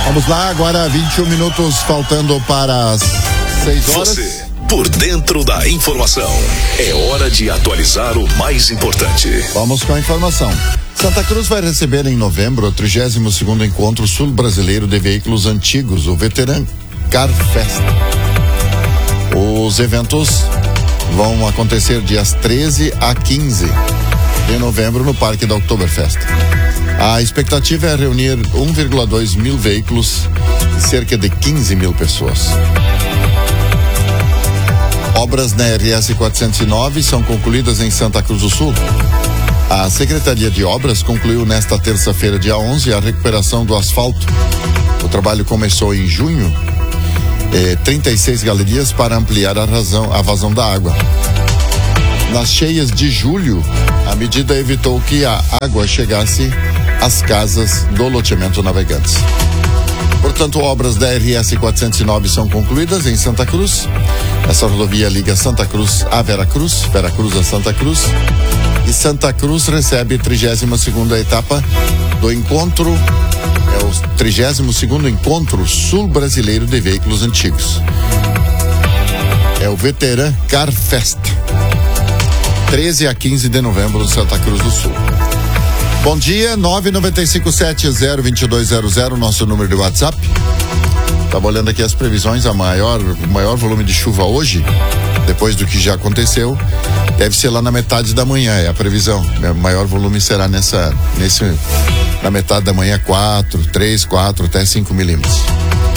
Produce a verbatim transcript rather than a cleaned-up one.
Vamos lá, agora vinte e um minutos faltando para as seis horas. Você, por dentro da informação. É hora de atualizar o mais importante. Vamos com a informação. Santa Cruz vai receber em novembro o trigésimo segundo Encontro Sul-Brasileiro de Veículos Antigos, o Veteran Car Fest. Os eventos vão acontecer dias treze a quinze de novembro no Parque da Oktoberfest. A expectativa é reunir um vírgula dois mil veículos e cerca de quinze mil pessoas. Obras na R S quatrocentos e nove são concluídas em Santa Cruz do Sul. A Secretaria de Obras concluiu nesta terça-feira, dia onze, a recuperação do asfalto. O trabalho começou em junho, eh, trinta e seis galerias para ampliar a, razão, a vazão da água. Nas cheias de julho, a medida evitou que a água chegasse às casas do loteamento Navegantes. Portanto, obras da R S quatrocentos e nove são concluídas em Santa Cruz. Essa rodovia liga Santa Cruz a Veracruz, Veracruz a Santa Cruz. E Santa Cruz recebe a trigésima segunda etapa do encontro, é o trigésimo segundo Encontro Sul-Brasileiro de Veículos Antigos. É o Veteran Car Fest. treze a quinze de novembro, Santa Cruz do Sul. Bom dia, nove nove cinco sete zero dois dois zero zero, nosso número de WhatsApp. Estava olhando aqui as previsões, a maior, o maior volume de chuva hoje, depois do que já aconteceu, deve ser lá na metade da manhã, é a previsão. O maior volume será nessa, nesse, na metade da manhã, quatro, três, quatro, até cinco milímetros.